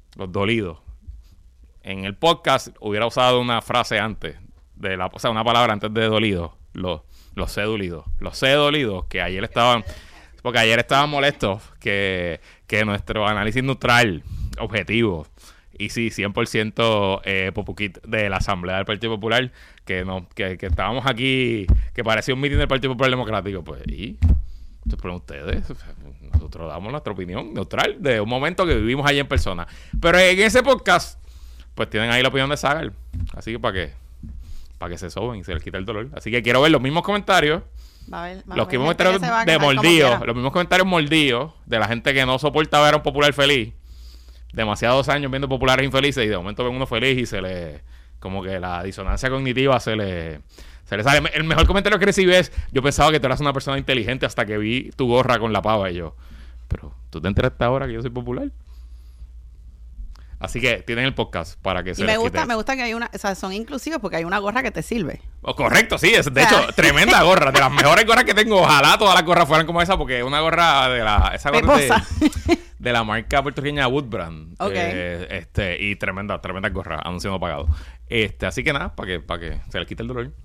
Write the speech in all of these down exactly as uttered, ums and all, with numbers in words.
los dolidos. En el podcast hubiera usado una frase antes, de la, o sea, una palabra antes de dolido. Los, los sé dolidos. Los sé dolidos, que ayer estaban... Porque ayer estaban molestos que, que nuestro análisis neutral, objetivo, y sí, cien por ciento eh, Popuquit de la Asamblea del Partido Popular, que, no, que, que estábamos aquí, que parecía un meeting del Partido Popular Democrático, pues, y... Entonces, por ustedes, nosotros damos nuestra opinión neutral de un momento que vivimos allí en persona. Pero en ese podcast... Pues tienen ahí la opinión de Sagar. Así que para que para que se soben y se les quita el dolor. Así que quiero ver los mismos comentarios. Va a ver, va los a ver mismos gente comentarios que se va a de quejar como mordidos. quiera. Los mismos comentarios mordidos de la gente que no soporta ver a un popular feliz. Demasiados años viendo populares infelices y de momento ven uno feliz y se le... Como que la disonancia cognitiva se le... Se le sale. El mejor comentario que recibí es: yo pensaba que tú eras una persona inteligente hasta que vi tu gorra con la pava. Y yo, pero ¿tú te enteraste ahora que yo soy popular? Así que tienen el podcast para que se y me les gusta, quite. me gusta que hay una, o sea, son inclusivos porque hay una gorra que te sirve. Oh, correcto, sí, es, de O sea. hecho, tremenda gorra, de las mejores gorras que tengo. Ojalá todas las gorras fueran como esa, porque es una gorra de la, esa gorra de, de la marca puertorriqueña Woodbrand. Ok. Eh, este, y tremenda, tremenda gorra, anuncio no pagado. Este, así que nada, para que, para que se les quite el dolor.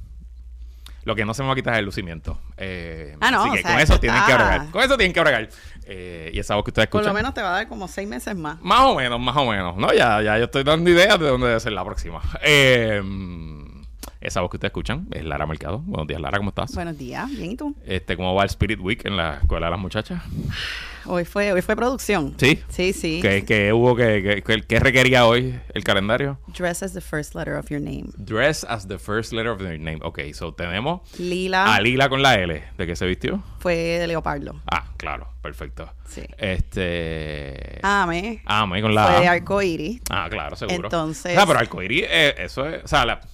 Lo que no se me va a quitar es el lucimiento. Eh, Ah, no, así que o sea, con eso está- tienen que bregar. Con eso tienen que bregar. Eh, y esa voz que ustedes Por escuchan. lo menos te va a dar como seis meses más. Más o menos, más o menos. No, ya, ya yo estoy dando ideas de dónde debe ser la próxima. Eh, esa voz que ustedes escuchan es Lara Mercado. Buenos días, Lara, ¿cómo estás? Buenos días, bien, ¿y tú? Este, ¿cómo va el Spirit Week en la escuela de las muchachas? Hoy fue, hoy fue producción. ¿Sí? Sí, sí. ¿Qué, qué hubo? ¿Qué, qué, qué requería hoy el calendario? Dress as the first letter of your name. Dress as the first letter of their name. Ok, so tenemos Lila a Lila con la L. ¿De qué se vistió? fue de leopardo. Ah, claro, perfecto. Sí. Este... Ame Ah, me con la fue de A. arcoíris. Ah, claro, seguro. Entonces- O sea, pero arcoíris, eh, eso es... O sea, la,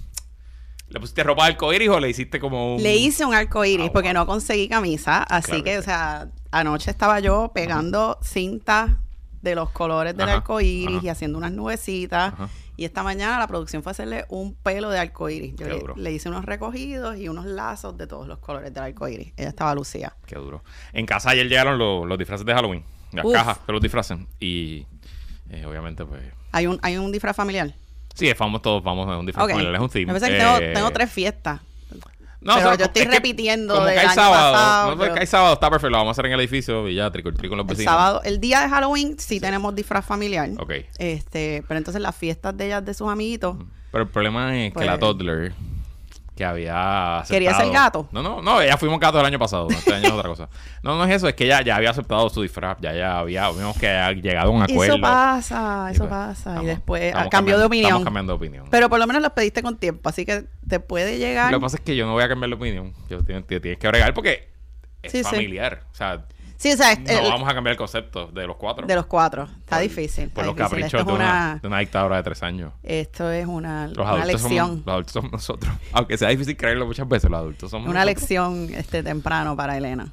¿le pusiste ropa de arcoíris o le hiciste como un...? Le hice un arcoíris Ah, porque wow. no conseguí camisa. Así Claro que, que o sí. sea, anoche estaba yo pegando cintas de los colores del Ajá, arcoíris ajá. y haciendo unas nubecitas. Ajá. Y esta mañana la producción fue hacerle un pelo de arcoíris. Yo Qué le, duro. le hice unos recogidos y unos lazos de todos los colores del arcoíris. Ella estaba lucida. Qué duro. En casa ayer llegaron los, los disfraces de Halloween. Las Uf. cajas de los disfraces. Y eh, obviamente, pues... Hay un, hay un disfraz familiar. Sí, vamos todos, vamos a un disfraz Ok. familiar. Es un theme. Yo pensé que Eh, tengo, tengo tres fiestas. No, pero o sea, yo estoy es que repitiendo como del que hay año sábado, pasado, no, porque pero- hay sábado, está perfecto. Lo vamos a hacer en el edificio y ya, trico trico con los El vecinos. sábado, el día de Halloween sí, tenemos disfraz familiar. Ok. Este, pero entonces las fiestas de ellas, de sus amiguitos, Pero el problema es Pues- que la toddler que había aceptado... ¿Quería ser gato? No, no, no, ya fuimos gatos el año pasado. No, este año es otra cosa. No, no es eso, es que ella ya había aceptado su disfraz. Ya, ya había, vimos que había llegado a un acuerdo. eso pasa, Y eso pues, pasa. estamos- y después estamos ah, cambió de cambiando- opinión. Estamos cambiando de opinión. Pero por lo menos los pediste con tiempo, así que te puede llegar. Lo que pasa es que yo no voy a cambiar de opinión. Yo tienes, tienes que bregar porque es Sí, sí. familiar. O sea, Sí, o sea, no el- vamos a cambiar el concepto de los cuatro. de los cuatro. Está Por- difícil. Por está los difícil. caprichos Esto de es una, una, de una dictadura de tres años. esto es una, Los una adultos, lección. somos, los adultos somos nosotros. Aunque sea difícil creerlo muchas veces, los adultos somos Una nosotros. lección este temprano para Elena.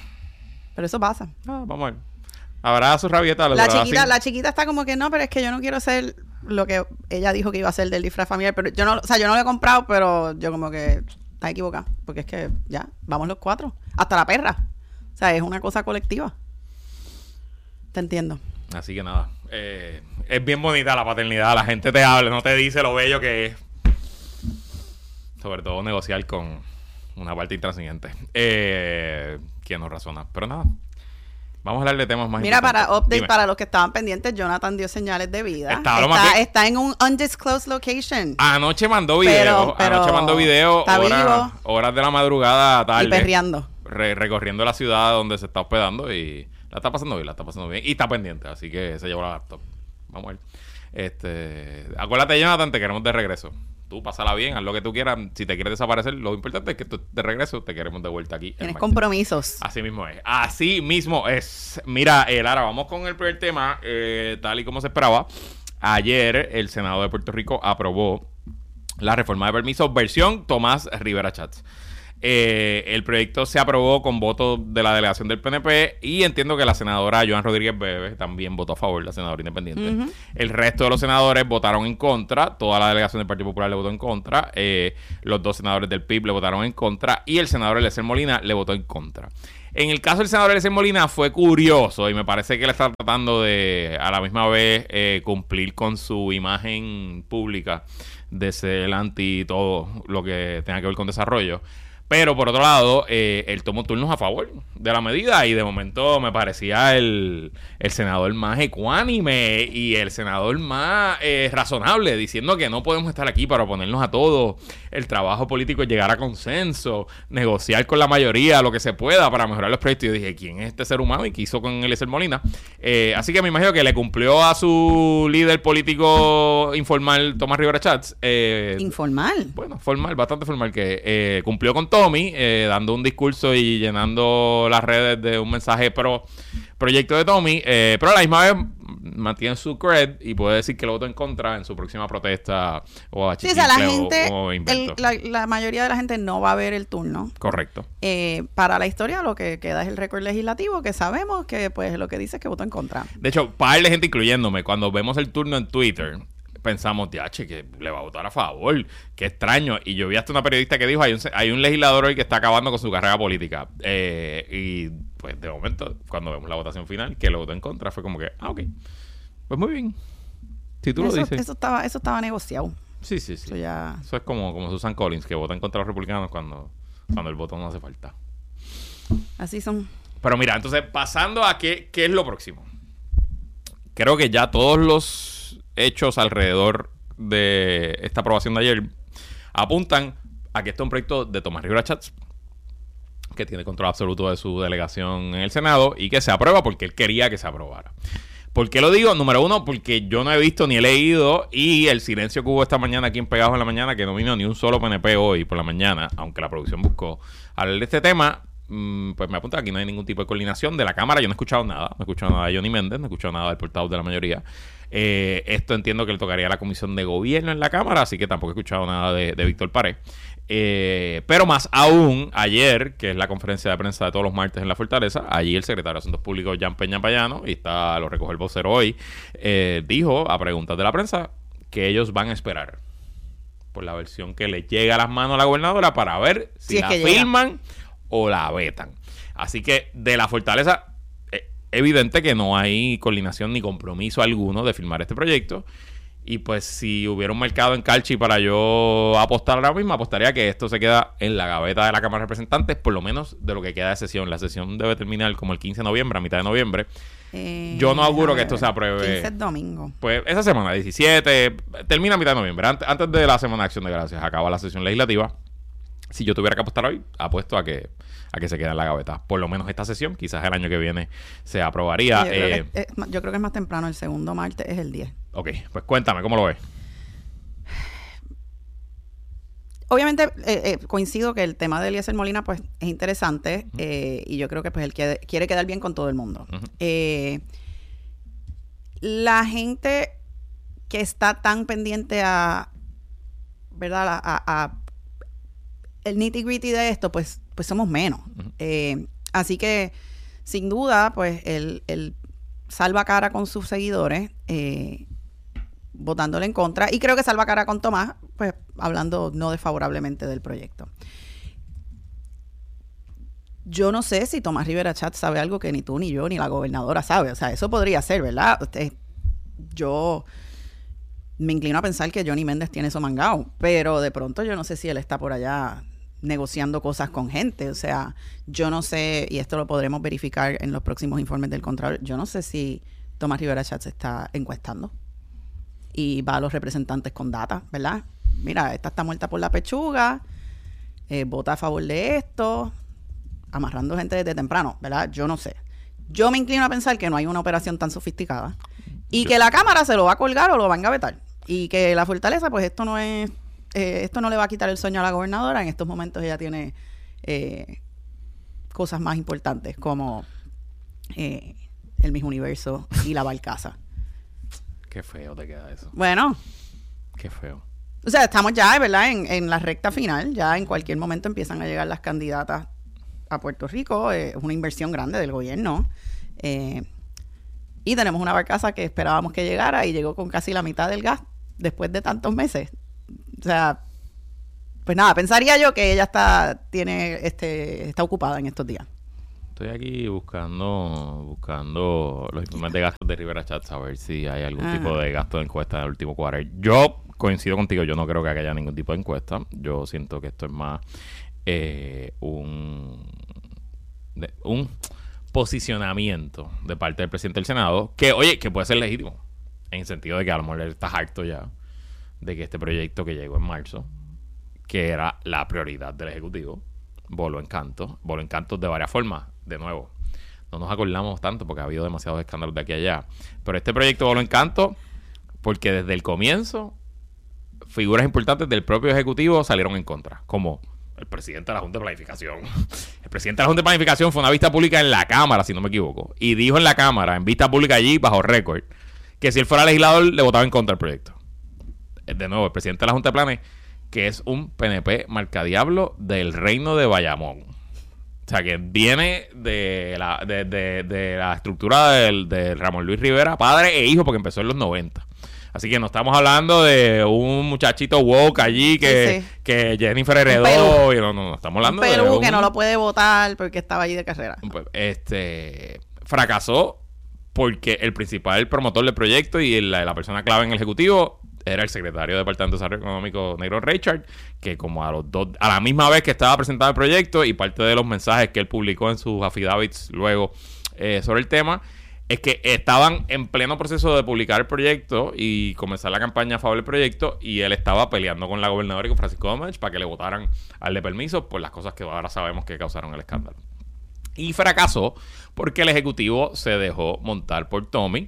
Pero eso pasa. Ah, vamos a ver. Habrá su rabieta. La chiquita, la chiquita está como que no, pero es que yo no quiero hacer lo que ella dijo que iba a hacer del disfraz familiar. Pero yo no, o sea, yo no lo he comprado, pero yo como que está equivocada. Porque es que ya, vamos los cuatro. Hasta la perra. O sea, es una cosa colectiva. Te entiendo. Así que nada. Eh, es bien bonita la paternidad. La gente te habla, no te dice lo bello que es. Sobre todo negociar con una parte intransigente. Eh, ¿Quién no razona? Pero nada. Vamos a hablar de temas más Mira, para importantes. update, Dime. para los que estaban pendientes, Jonathan dio señales de vida. Está lo más está, bien. está en un undisclosed location. Anoche mandó video. Pero- pero Anoche mandó video. está Horas, vivo. horas de la madrugada tarde. Y perreando. re- recorriendo la ciudad donde se está hospedando y la está pasando bien, la está pasando bien. Y está pendiente, así que se llevó la laptop. Vamos a ver. Este, acuérdate, Jonathan, te queremos de regreso. Tú pásala bien, haz lo que tú quieras. Si te quieres desaparecer, lo importante es que tú de regreso te queremos de vuelta aquí. en Tienes Martes. compromisos. Así mismo es. Así mismo es. Mira, eh, Lara, vamos con el primer tema. Eh, tal y como se esperaba. Ayer el Senado de Puerto Rico aprobó la reforma de permisos versión Tomás Rivera Chats. Eh, el proyecto se aprobó con votos de la delegación del P N P y entiendo que la senadora Joan Rodríguez Bebe también votó a favor, la senadora independiente. Uh-huh. El resto de los senadores votaron en contra, toda la delegación del Partido Popular le votó en contra, eh, los dos senadores del P I B le votaron en contra y el senador Eliezer Molina le votó en contra. En el caso del senador Eliezer Molina fue curioso y me parece que él está tratando de a la misma vez eh, cumplir con su imagen pública de ser anti todo lo que tenga que ver con desarrollo. Pero por otro lado, eh, él tomó turnos a favor de la medida y de momento me parecía el, el senador más ecuánime y el senador más eh, razonable, diciendo que no podemos estar aquí para oponernos a todo. El trabajo político es llegar a consenso, negociar con la mayoría lo que se pueda para mejorar los proyectos. Y yo dije, ¿quién es este ser humano? Y qué hizo con Eliezer Molina. Eh, así que me imagino que le cumplió a su líder político informal, Tomás Rivera Chats. Eh, ¿Informal? Bueno, formal, bastante formal, que eh, cumplió con Tommy, eh, dando un discurso y llenando las redes de un mensaje pro proyecto de Tommy, eh, pero a la misma vez mantiene su cred y puede decir que lo votó en contra en su próxima protesta o a sí, o sea, la gente, o, o el, la, la mayoría de la gente no va a ver el turno. Correcto. Eh, para la historia lo que queda es el récord legislativo, que sabemos que pues lo que dice es que votó en contra. De hecho, par de gente, incluyéndome, cuando vemos el turno en Twitter, pensamos, diache, que le va a votar a favor. Qué extraño. Y yo vi hasta una periodista que dijo, hay un, hay un legislador hoy que está acabando con su carrera política. Eh, y pues de momento, cuando vemos la votación final, que lo votó en contra, fue como que, ah, ok. Pues muy bien. Si tú eso, lo dices. Eso estaba, eso estaba negociado. Sí, sí, sí. Eso, ya... eso es como, como Susan Collins, que vota en contra de los republicanos cuando, cuando el voto no hace falta. Así son. Pero mira, entonces, pasando a qué, qué es lo próximo. Creo que ya todos los hechos alrededor de esta aprobación de ayer apuntan a que este es un proyecto de Tomás Rivera Chats, que tiene control absoluto de su delegación en el Senado y que se aprueba porque él quería que se aprobara. ¿Por qué lo digo? Número uno, porque yo no he visto ni he leído, y el silencio que hubo esta mañana aquí en Pegados en la Mañana, que no vino ni un solo P N P hoy por la mañana, aunque la producción buscó hablar de este tema, pues me apunta que aquí no hay ningún tipo de coordinación de la Cámara. Yo no he escuchado nada, no he escuchado nada de Johnny Méndez, no he escuchado nada del portavoz de la mayoría. Eh, esto entiendo que le tocaría a la Comisión de Gobierno en la Cámara, así que tampoco he escuchado nada de, de Víctor Pared. Eh, pero más aún, ayer, que es la conferencia de prensa de todos los martes en la Fortaleza, allí el secretario de Asuntos Públicos, Jan Peña Payano, y está, lo recoge el vocero hoy, eh, dijo a preguntas de la prensa que ellos van a esperar por la versión que le llega a las manos a la gobernadora para ver si, si la firman llega o la vetan. Así que de la Fortaleza, es evidente que no hay coordinación ni compromiso alguno de firmar este proyecto. Y pues si hubiera un mercado en Calchi para yo apostar ahora mismo, apostaría que esto se queda en la gaveta de la Cámara de Representantes, por lo menos de lo que queda de sesión. La sesión debe terminar como el quince de noviembre, a mitad de noviembre. Eh, yo no auguro que esto se apruebe. quince es domingo. Pues esa semana, diecisiete, termina a mitad de noviembre. Antes, antes de la Semana de Acción de Gracias, acaba la sesión legislativa. Si yo tuviera que apostar hoy, apuesto a que a que se quede en la gaveta. Por lo menos esta sesión, quizás el año que viene se aprobaría. Sí, yo, creo eh, que es, yo creo que es más temprano, el segundo martes es el diez. Ok, pues cuéntame, ¿cómo lo ves? Obviamente eh, eh, coincido que el tema de Eliezer Molina pues es interesante, uh-huh. eh, y yo creo que pues él quiere, quiere quedar bien con todo el mundo. Uh-huh. Eh, la gente que está tan pendiente a, ¿verdad? A, a, a el nitty gritty de esto, pues, pues somos menos. Uh-huh. Eh, así que, sin duda, pues, él, él salva cara con sus seguidores, eh, votándole en contra. Y creo que salva cara con Tomás, pues, hablando no desfavorablemente del proyecto. Yo no sé si Tomás Rivera Chats sabe algo que ni tú, ni yo, ni la gobernadora sabe. O sea, eso podría ser, ¿verdad? Usted, yo me inclino a pensar que Johnny Méndez tiene eso mangado, pero de pronto yo no sé si él está por allá negociando cosas con gente. O sea, yo no sé, y esto lo podremos verificar en los próximos informes del Contralor, yo no sé si Tomás Rivera Chats está encuestando y va a los representantes con data, ¿verdad? Mira, esta está muerta por la pechuga, eh, vota a favor de esto, amarrando gente desde temprano, ¿verdad? Yo no sé. Yo me inclino a pensar que no hay una operación tan sofisticada y que la Cámara se lo va a colgar o lo va a engavetar. Y que la Fortaleza, pues esto no es, eh, esto no le va a quitar el sueño a la gobernadora. En estos momentos ella tiene eh, cosas más importantes como eh, el Miss Universo y la Barcaza. Qué feo te queda eso. Bueno. Qué feo. O sea, estamos ya, ¿verdad? En, en la recta final. Ya en cualquier momento empiezan a llegar las candidatas a Puerto Rico. Es eh, una inversión grande del gobierno. Eh, y tenemos una barcaza que esperábamos que llegara y llegó con casi la mitad del gas después de tantos meses. O sea, pues nada, pensaría yo que ella está, tiene, este, está ocupada en estos días. Estoy aquí buscando buscando los informes de gastos de Rivera Chats a ver si hay algún Ajá. tipo de gasto de encuesta en el último quarter. Yo coincido contigo, yo no creo que haya ningún tipo de encuesta. Yo siento que esto es más eh, un, de, un posicionamiento de parte del presidente del Senado que, oye, que puede ser legítimo. En el sentido de que a lo mejor él está harto ya de que este proyecto que llegó en marzo, que era la prioridad del Ejecutivo, voló en canto, voló en canto de varias formas. De nuevo, no nos acordamos tanto porque ha habido demasiados escándalos de aquí a allá. Pero este proyecto voló en canto porque desde el comienzo figuras importantes del propio Ejecutivo salieron en contra. Como el presidente de la Junta de Planificación. El presidente de la Junta de Planificación fue a una vista pública en la Cámara, si no me equivoco. Y dijo en la Cámara, en vista pública allí, bajo récord, que si él fuera legislador le votaba en contra del proyecto. De nuevo, el presidente de la Junta de Planes, que es un P N P marcadiablo del reino de Bayamón. O sea, que viene de la, de, de, de la estructura del, de Ramón Luis Rivera, padre e hijo, porque empezó en los noventa. Así que no estamos hablando de un muchachito woke allí que, sí, sí. que Jennifer heredó. Y no, no, no, estamos hablando un Perú de un que no lo puede votar porque estaba allí de carrera. Este fracasó porque el principal promotor del proyecto y la, la persona clave en el Ejecutivo era el secretario de Departamento de Desarrollo Económico, Negro Richard, que como a los dos, a la misma vez que estaba presentado el proyecto y parte de los mensajes que él publicó en sus affidavits luego eh, sobre el tema, es que estaban en pleno proceso de publicar el proyecto y comenzar la campaña a favor del proyecto, y él estaba peleando con la gobernadora y con Francisco Domecq para que le votaran al de permiso por las cosas que ahora sabemos que causaron el escándalo. Y fracasó porque el Ejecutivo se dejó montar por Tommy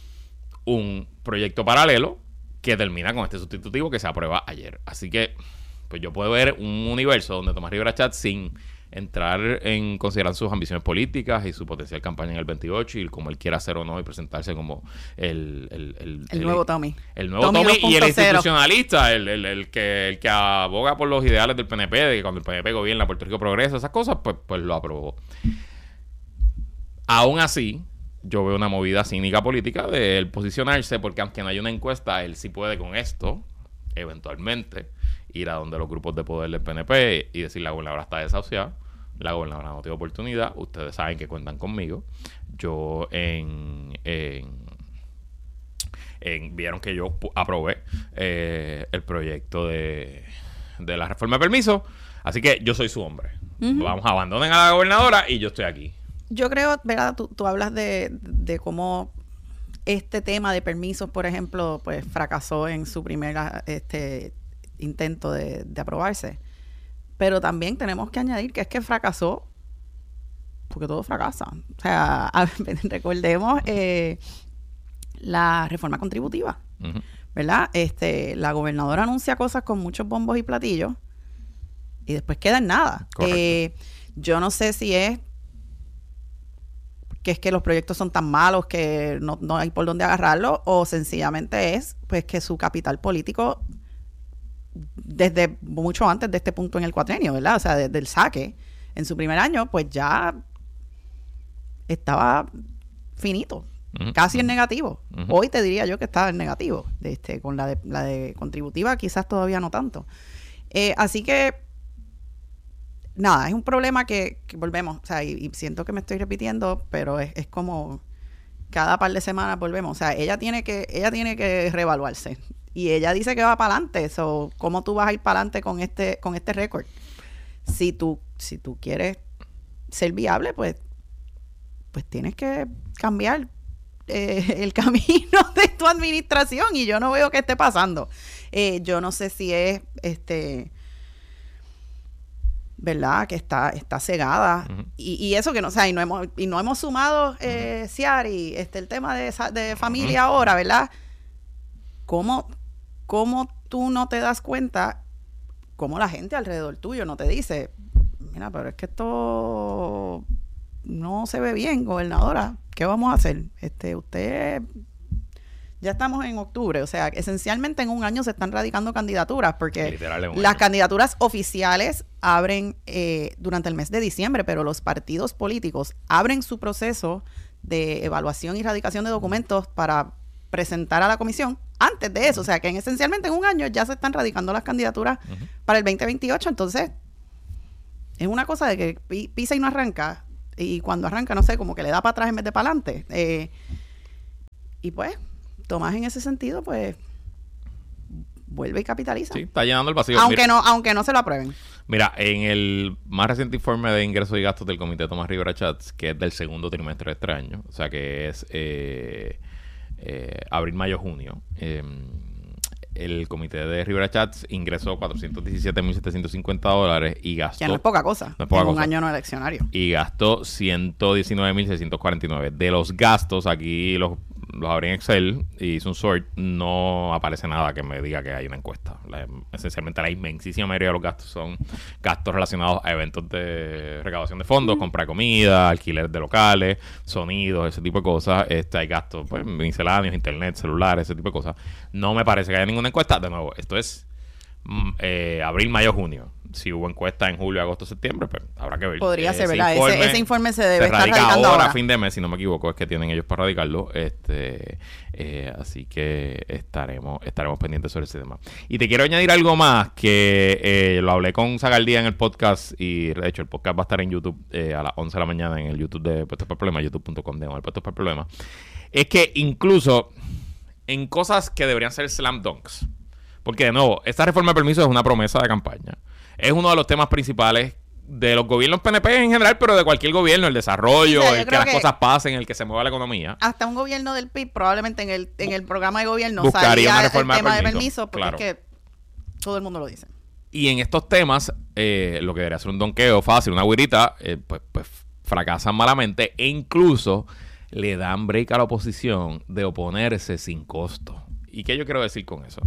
un proyecto paralelo que termina con este sustitutivo que se aprueba ayer. Así que, pues yo puedo ver un universo donde Tomás Rivera Chatz, sin entrar en considerar sus ambiciones políticas y su potencial campaña en el veintiocho y como él quiera hacer o no y presentarse como el... El, el, el nuevo Tommy. El nuevo Tommy, Tommy y el institucionalista, el, el, el, que, el que aboga por los ideales del P N P, de que cuando el P N P gobierna Puerto Rico progresa, esas cosas, pues, pues lo aprobó. Aún así, yo veo una movida cínica política de él posicionarse, porque aunque no haya una encuesta, él sí puede con esto, eventualmente, ir a donde los grupos de poder del P N P y decir: la gobernadora está desahuciada, la gobernadora no tiene oportunidad, ustedes saben que cuentan conmigo. Yo en... en, en vieron que yo aprobé eh, el proyecto de, de la reforma de permiso, así que yo soy su hombre. Uh-huh. Vamos, abandonen a la gobernadora y yo estoy aquí. Yo creo, ¿verdad? Tú, tú hablas de, de cómo este tema de permisos, por ejemplo, pues fracasó en su primera este, intento de, de aprobarse. Pero también tenemos que añadir que es que fracasó porque todo fracasa. O sea, a, recordemos eh, la reforma contributiva, uh-huh. ¿verdad? Este, la gobernadora anuncia cosas con muchos bombos y platillos y después queda en nada. Eh, yo no sé si es que es que los proyectos son tan malos que no, no hay por dónde agarrarlo, o sencillamente es pues que su capital político desde mucho antes de este punto en el cuatrenio, ¿verdad? O sea, desde el saque en su primer año, pues ya estaba finito, uh-huh. casi en negativo. Uh-huh. Hoy te diría yo que estaba en negativo, de este, con la de, la de contributiva quizás todavía no tanto. Eh, así que nada, es un problema que, que volvemos, o sea, y, y siento que me estoy repitiendo, pero es, es como cada par de semanas volvemos. O sea, ella tiene que, ella tiene que reevaluarse. Y ella dice que va para adelante. So, ¿cómo tú vas a ir para adelante con este, con este récord? Si tú, si tú quieres ser viable, pues, pues tienes que cambiar eh, el camino de tu administración. Y yo no veo que esté pasando. Eh, yo no sé si es este ¿verdad? Que está, está cegada. Uh-huh. Y, y eso que no, o sea, y no hemos, y no hemos sumado, eh, uh-huh. Ciari, este, el tema de, de familia uh-huh. ahora, ¿verdad? ¿Cómo, ¿Cómo tú no te das cuenta? ¿Cómo la gente alrededor tuyo no te dice: mira, pero es que esto no se ve bien, gobernadora? ¿Qué vamos a hacer? Este, usted Ya estamos en octubre, o sea, esencialmente en un año se están radicando candidaturas porque Literal, las año. candidaturas oficiales abren eh, durante el mes de diciembre, pero los partidos políticos abren su proceso de evaluación y radicación de documentos para presentar a la comisión antes de eso, o sea, que en, esencialmente en un año ya se están radicando las candidaturas uh-huh. para el veinte veintiocho, entonces es una cosa de que pi- pisa y no arranca, y cuando arranca, no sé, como que le da para atrás en vez de para adelante, eh, y pues Tomás en ese sentido, pues, vuelve y capitaliza. Sí, está llenando el vacío. Aunque Mira, no, aunque no se lo aprueben. Mira, en el más reciente informe de ingresos y gastos del Comité Tomás Rivera Chats, que es del segundo trimestre de este año, o sea que es eh, eh, abril, mayo, junio, eh, el Comité de Rivera Chats ingresó cuatrocientos diecisiete mil setecientos cincuenta dólares y gastó... Que no es poca cosa. No es poca en cosa. un año no eleccionario. Y gastó ciento diecinueve mil seiscientos cuarenta y nueve. De los gastos, aquí los, los abrí en Excel y hice un sort, no aparece nada que me diga que hay una encuesta. La, esencialmente la inmensísima mayoría de los gastos son gastos relacionados a eventos de recaudación de fondos, mm. compra de comida, alquiler de locales, sonidos, ese tipo de cosas. Este, hay gastos pues, misceláneos, internet, celulares, ese tipo de cosas. No me parece que haya ninguna encuesta. De nuevo, esto es eh, abril, mayo, junio. Si hubo encuesta en julio, agosto, septiembre, pues habrá que ver. Podría eh, ser, ¿verdad? Informe, ese, ese informe se debe se estar radica radicando ahora, ahora. a fin de mes, si no me equivoco, es que tienen ellos para radicarlo. Este, eh, así que estaremos estaremos pendientes sobre ese tema. Y te quiero añadir algo más, que eh, lo hablé con Zagaldía en el podcast, y de hecho el podcast va a estar en YouTube eh, a las once de la mañana en el YouTube de Puestos para el Problema, youtube punto com de Puestos para el Problema. Es que incluso en cosas que deberían ser slam dunks, porque de nuevo, esta reforma de permisos es una promesa de campaña. Es uno de los temas principales de los gobiernos P N P en general, pero de cualquier gobierno, el desarrollo, o sea, el que las que cosas pasen, el que se mueva la economía. Hasta un gobierno del P I B, probablemente en el, en el programa de gobierno buscaría salía una reforma el tema de permiso, de permiso, porque claro. es que todo el mundo lo dice. Y en estos temas, eh, lo que debería ser un donqueo fácil, una güirita, eh, pues, pues fracasan malamente e incluso le dan break a la oposición de oponerse sin costo. ¿Y qué yo quiero decir con eso?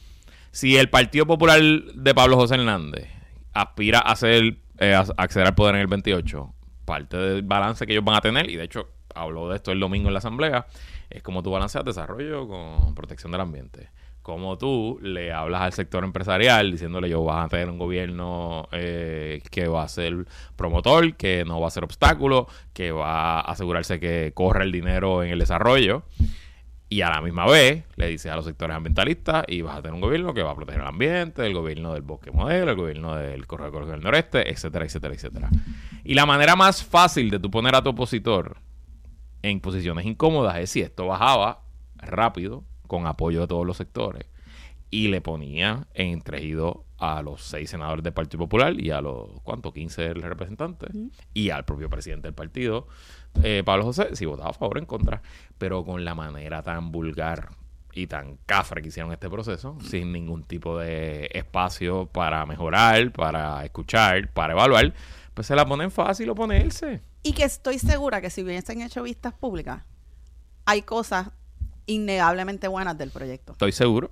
Si el Partido Popular de Pablo José Hernández aspira a, hacer, eh, a acceder al poder en el veintiocho, parte del balance que ellos van a tener, y de hecho habló de esto el domingo en la asamblea, es como tú balanceas desarrollo con protección del ambiente. Como tú le hablas al sector empresarial diciéndole yo vas a tener un gobierno eh, que va a ser promotor, que no va a ser obstáculo, que va a asegurarse que corre el dinero en el desarrollo. Y a la misma vez le dices a los sectores ambientalistas y vas a tener un gobierno que va a proteger el ambiente, el gobierno del bosque modelo, el gobierno del corredor ecológico del noreste, etcétera, etcétera, etcétera. Y la manera más fácil de tú poner a tu opositor en posiciones incómodas es si esto bajaba rápido con apoyo de todos los sectores y le ponía entregido a los seis senadores del Partido Popular y a los, ¿cuánto? quince representantes uh-huh. y al propio presidente del partido, eh, Pablo José, si votaba a favor o en contra, pero con la manera tan vulgar y tan cafre que hicieron este proceso, uh-huh. sin ningún tipo de espacio para mejorar, para escuchar, para evaluar, pues se la ponen fácil oponerse. Y que estoy segura que si hubiesen hecho vistas públicas, hay cosas innegablemente buenas del proyecto. Estoy seguro.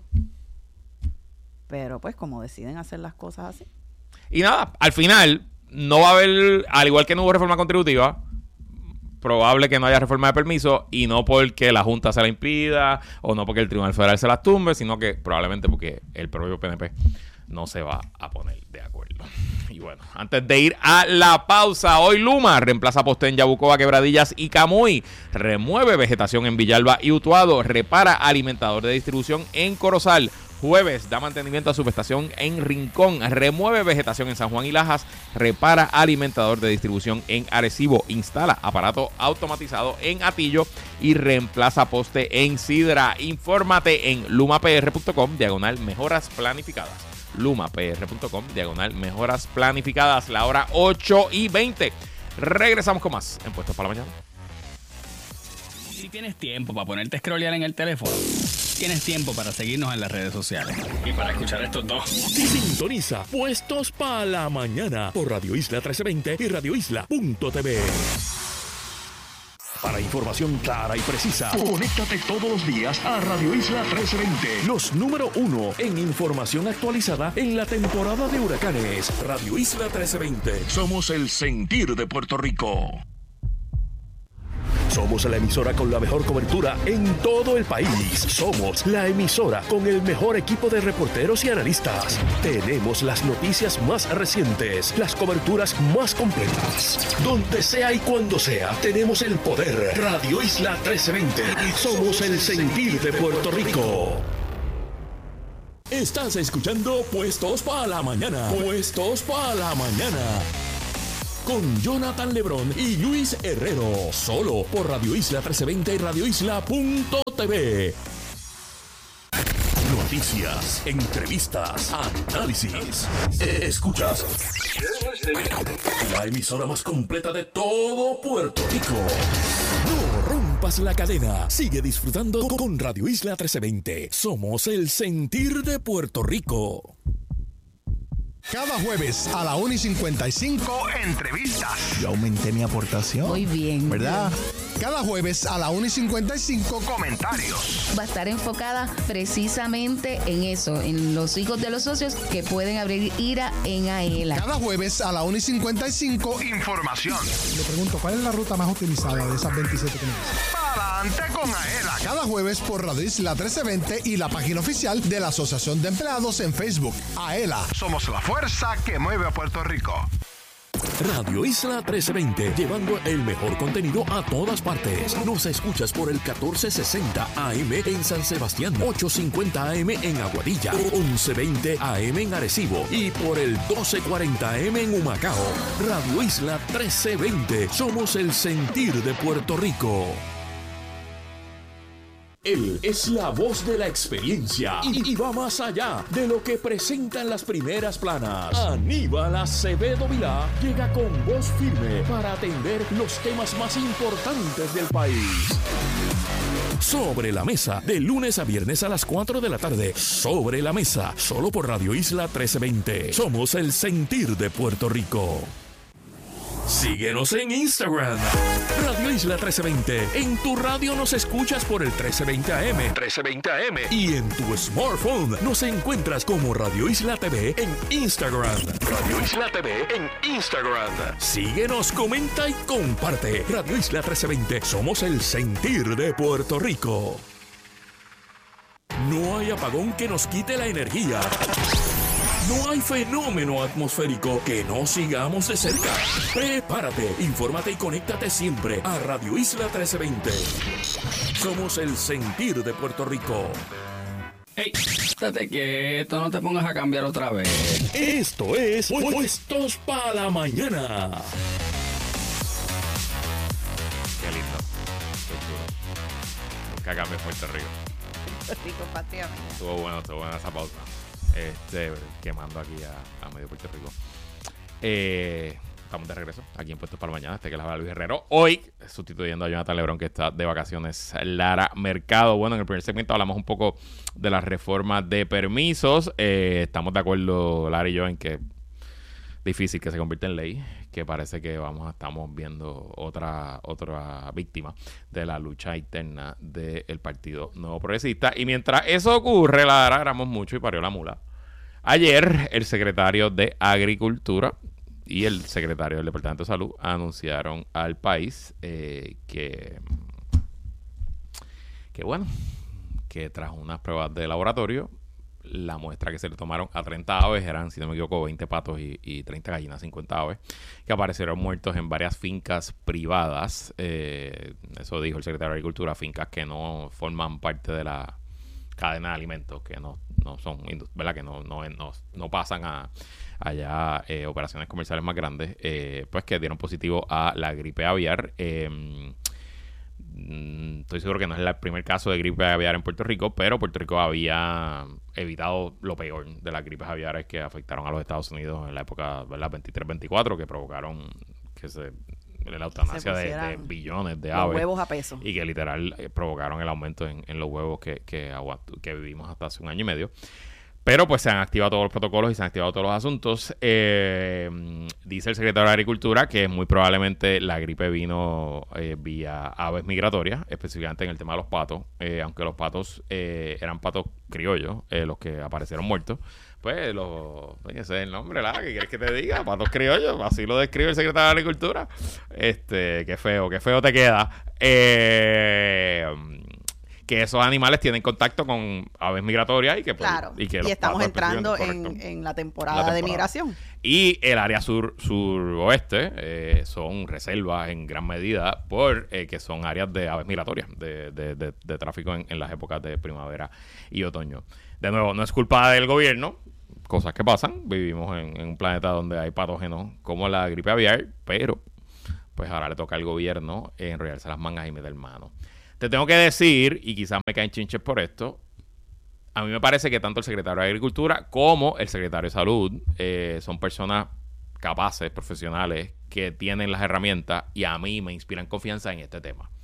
Pero pues como deciden hacer las cosas así. Y nada, al final no va a haber, al igual que no hubo reforma contributiva, probable que no haya reforma de permiso, y no porque la Junta se la impida o no porque el Tribunal Federal se las tumbe, sino que probablemente porque el propio P N P no se va a poner de acuerdo. Y bueno, antes de ir a la pausa, hoy Luma reemplaza poste en Yabucoa, Quebradillas y Camuy, remueve vegetación en Villalba y Utuado, repara alimentador de distribución en Corozal. Jueves da mantenimiento a subestación en Rincón, remueve vegetación en San Juan y Lajas, repara alimentador de distribución en Arecibo, instala aparato automatizado en Atillo y reemplaza poste en Sidra. Infórmate en lumapr punto com diagonal mejoras planificadas. lumapr punto com diagonal mejoras planificadas. La hora ocho y veinte. Regresamos con más en Puestos para la Mañana. Si tienes tiempo para ponerte a scrollear en el teléfono, tienes tiempo para seguirnos en las redes sociales y para escuchar estos dos. Sintoniza Puestos para la Mañana por Radio Isla trece veinte y radio isla punto t v. Para información clara y precisa, conéctate todos los días a Radio Isla trece veinte. Los número uno en información actualizada en la temporada de huracanes. Radio Isla trece veinte. Somos el sentir de Puerto Rico. Somos la emisora con la mejor cobertura en todo el país. Somos la emisora con el mejor equipo de reporteros y analistas. Tenemos las noticias más recientes, las coberturas más completas. Donde sea y cuando sea, tenemos el poder. Radio Isla trece veinte. Somos el sentir de Puerto Rico. Estás escuchando Puestos para la Mañana. Puestos para la Mañana. Con Jonathan Lebrón y Luis Herrero. Solo por Radio Isla trece veinte y radio isla punto t v. Noticias, entrevistas, análisis. Escuchas la emisora más completa de todo Puerto Rico. No rompas la cadena. Sigue disfrutando con Radio Isla trece veinte. Somos el sentir de Puerto Rico. Cada jueves a la una y cincuenta y cinco, entrevistas. Yo aumenté mi aportación. Muy bien. ¿Verdad? Cada jueves a la una y cincuenta y cinco, comentarios. Va a estar enfocada precisamente en eso, en los hijos de los socios que pueden abrir IRA en AELA. Cada jueves a la una y cincuenta y cinco, información. Le pregunto, ¿cuál es la ruta más utilizada de esas veintisiete que me dicen? Para adelante con AELA. Cada jueves por Radio Isla trece veinte y la página oficial de la Asociación de Empleados en Facebook. AELA. Somos la fuerza que mueve a Puerto Rico. Radio Isla trece veinte, llevando el mejor contenido a todas partes. Nos escuchas por el catorce sesenta A M en San Sebastián, ochocientos cincuenta A M en Aguadilla, once veinte A M en Arecibo y por el doce cuarenta A M en Humacao. Radio Isla trece veinte, somos el sentir de Puerto Rico. Él es la voz de la experiencia y, y va más allá de lo que presentan las primeras planas. Aníbal Acevedo Vilá llega con voz firme para atender los temas más importantes del país. Sobre la Mesa, de lunes a viernes a las cuatro de la tarde. Sobre la Mesa, solo por Radio Isla trece veinte. Somos el sentir de Puerto Rico. Síguenos en Instagram, Radio Isla trece veinte. En tu radio nos escuchas por el trece veinte A M. trece veinte A M. Y en tu smartphone nos encuentras como Radio Isla T V en Instagram. Radio Isla T V en Instagram. Síguenos, comenta y comparte. Radio Isla trece veinte. Somos el sentir de Puerto Rico. No hay apagón que nos quite la energía. No hay fenómeno atmosférico que no sigamos de cerca. Prepárate, infórmate y conéctate siempre a Radio Isla trece veinte. Somos el sentir de Puerto Rico. Ey, estate quieto, no te pongas a cambiar otra vez. Esto es Puestos para la Mañana. Qué lindo. Qué chulo. Nunca cambie Puerto Rico. Puerto Rico, patria mía. Estuvo bueno, estuvo buena esa pausa. Este, quemando aquí a, a medio Puerto Rico. Eh, estamos de regreso aquí en Puestos para la Mañana. Este que la habla Luis Herrero. Hoy, sustituyendo a Jonathan Lebrón, que está de vacaciones, Lara Mercado. Bueno, en el primer segmento hablamos un poco de las reformas de permisos. Eh, estamos de acuerdo, Lara y yo, en que difícil que se convierta en ley, que parece que vamos estamos viendo otra otra víctima de la lucha interna del Partido Nuevo Progresista. Y mientras eso ocurre, la agarramos mucho y parió la mula. Ayer, el secretario de Agricultura y el secretario del Departamento de Salud anunciaron al país eh, que, que, bueno, que tras unas pruebas de laboratorio, la muestra que se le tomaron a treinta aves eran, si no me equivoco, veinte patos y, y treinta gallinas, cincuenta aves, que aparecieron muertos en varias fincas privadas. Eh, eso dijo el secretario de Agricultura, fincas que no forman parte de la cadena de alimentos, que no, no son, ¿verdad? Que no, no, no, no pasan a allá eh, operaciones comerciales más grandes, eh, pues que dieron positivo a la gripe aviar. Eh, Estoy seguro que no es el primer caso de gripe aviar en Puerto Rico, pero Puerto Rico había evitado lo peor de las gripes aviares que afectaron a los Estados Unidos en la época, ¿verdad? veintitrés veinticuatro, que provocaron que se la eutanasia de, de billones de aves. Los huevos a peso. Y que literal eh, provocaron el aumento en, en los huevos que, que, que vivimos hasta hace un año y medio. Pero pues se han activado todos los protocolos y se han activado todos los asuntos. Eh, dice el secretario de Agricultura que muy probablemente la gripe vino eh, vía aves migratorias, específicamente en el tema de los patos. Eh, aunque los patos eh, eran patos criollos, eh, los que aparecieron muertos. Pues los, ese es el nombre, ¿la? ¿Qué quieres que te diga? Patos criollos, así lo describe el secretario de Agricultura. Este, qué feo, qué feo te queda. eh, que esos animales tienen contacto con aves migratorias y que, pues, Claro, y, que y los estamos patos entrando específicamente, en, en la La temporada, temporada. de migración. Y el área sur suroeste eh, son reservas en gran medida por eh, que son áreas de aves migratorias, de, de, de, de tráfico en, en las épocas de primavera y otoño. De nuevo, no es culpa del gobierno, cosas que pasan. Vivimos en, en un planeta donde hay patógenos como la gripe aviar, pero pues ahora le toca al gobierno enrollarse las mangas y meter mano. Te tengo que decir, y quizás me caen chinches por esto, a mí me parece que tanto el secretario de Agricultura como el secretario de Salud eh, son personas capaces, profesionales, que tienen las herramientas y a mí me inspiran confianza en este tema.